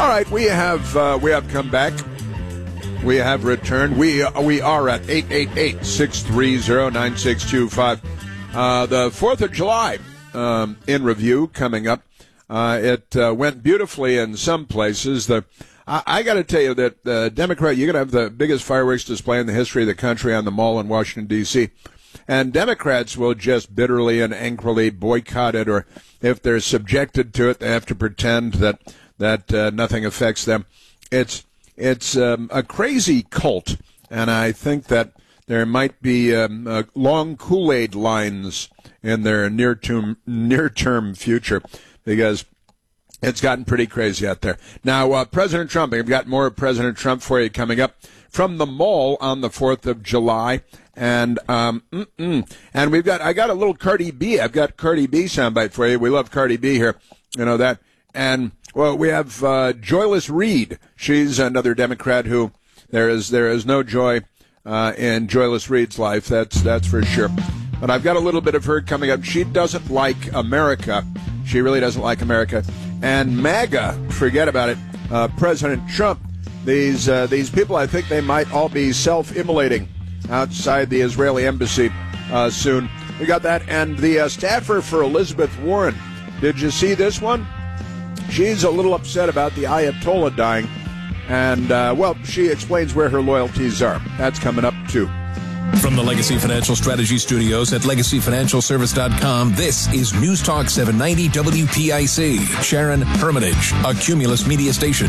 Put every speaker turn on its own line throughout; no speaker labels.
All right, we have come back. We have returned. We are at 888-630-9625. The 4th of July in review coming up. It went beautifully in some places. I got to tell you that the Democrat, you're going to have the biggest fireworks display in the history of the country on the Mall in Washington, D.C., and Democrats will just bitterly and angrily boycott it, or if they're subjected to it, they have to pretend that nothing affects them. It's a crazy cult, and I think that there might be long Kool-Aid lines in their near-term future, because it's gotten pretty crazy out there. Now, President Trump, I've got more of President Trump for you coming up from the Mall on the 4th of July. And I got a little Cardi B. I've got Cardi B soundbite for you. We love Cardi B here. You know that. And, well, we have Joyless Reed. She's another Democrat who there is no joy in Joyless Reed's life. That's for sure. But I've got a little bit of her coming up. She doesn't like America. She really doesn't like America. And MAGA, forget about it. President Trump. These people, I think they might all be self-immolating outside the Israeli embassy soon. We got that. And the staffer for Elizabeth Warren. Did you see this one? She's a little upset about the Ayatollah dying. And, she explains where her loyalties are. That's coming up, too.
From the Legacy Financial Strategy Studios at LegacyFinancialService.com, this is News Talk 790 WPIC. Sharon Hermitage, a Cumulus media station.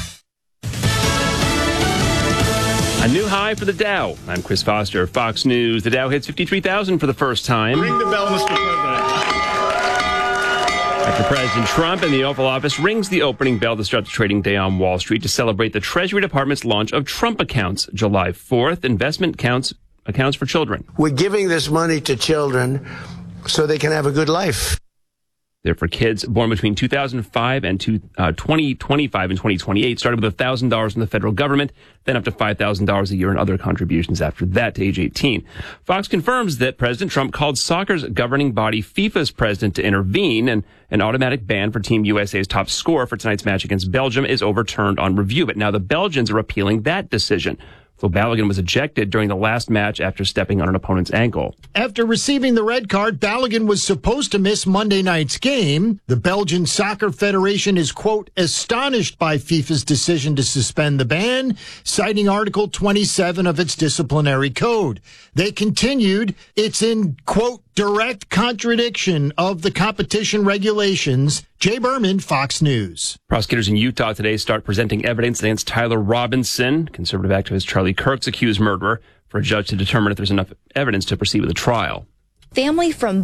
A new high for the Dow. I'm Chris Foster, Fox News. The Dow hits 53,000 for the first time.
Ring the bell, Mr. President.
After President Trump in the Oval Office rings the opening bell to start the trading day on Wall Street to celebrate the Treasury Department's launch of Trump Accounts. July 4th, investment accounts for children.
We're giving this money to children so they can have a good life.
They're for kids born between 2005 and 2025 and 2028, started with $1,000 from the federal government, then up to $5,000 a year in other contributions after that to age 18. Fox confirms that President Trump called soccer's governing body FIFA's president to intervene, and an automatic ban for Team USA's top scorer for tonight's match against Belgium is overturned on review. But now the Belgians are appealing that decision. So Balogun was ejected during the last match after stepping on an opponent's ankle.
After receiving the red card, Balogun was supposed to miss Monday night's game. The Belgian Soccer Federation is, quote, astonished by FIFA's decision to suspend the ban, citing Article 27 of its disciplinary code. They continued, it's in, quote, direct contradiction of the competition regulations. Jay Berman, Fox News.
Prosecutors in Utah today start presenting evidence against Tyler Robinson, conservative activist Charlie Kirk's accused murderer, for a judge to determine if there's enough evidence to proceed with a trial.
Family from